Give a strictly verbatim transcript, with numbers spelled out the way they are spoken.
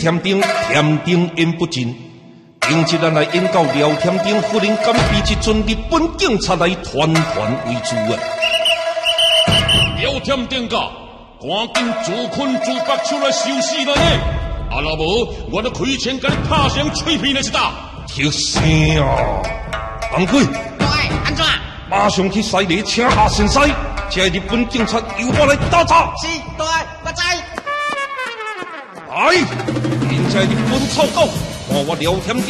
添丁添丁因不尽，今日咱来演到廖添丁忽然敢比一尊日本警察来团团围住啊！ 廖添丁甲，赶紧自困自拔出来受死了耶！啊若无，我都开枪甲你拍成脆片了是哒！ 铁声啊！放开！ 喂，安怎？ 马上去西里请下先生，这日本警察由我来打查。 是，对，我知。 来，现在日本臭狗，看我廖添丁